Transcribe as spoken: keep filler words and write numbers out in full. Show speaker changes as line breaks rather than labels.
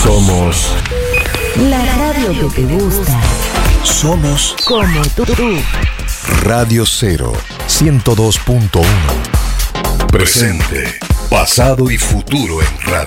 Somos
la radio que te gusta.
Somos
Como tú.
Radio Cero ciento dos punto uno. Presente, pasado y futuro en radio.